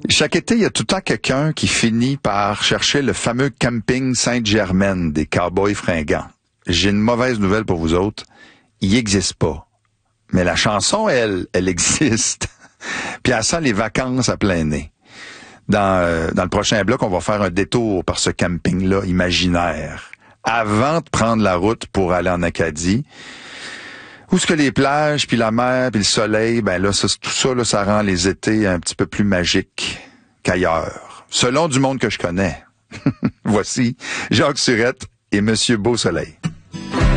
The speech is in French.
Chaque été, il y a tout le temps quelqu'un qui finit par chercher le fameux camping Sainte-Germaine des cowboys fringants. J'ai une mauvaise nouvelle pour vous autres. Il n'existe pas. Mais la chanson, elle existe. Puis elle sent les vacances à plein nez. Dans le prochain bloc, on va faire un détour par ce camping-là imaginaire. Avant de prendre la route pour aller en Acadie, où est-ce que les plages, puis la mer, puis le soleil, ben là, tout ça, là, ça rend les étés un petit peu plus magiques qu'ailleurs. Selon du monde que je connais. Voici Jacques Surette et Monsieur Beau Soleil.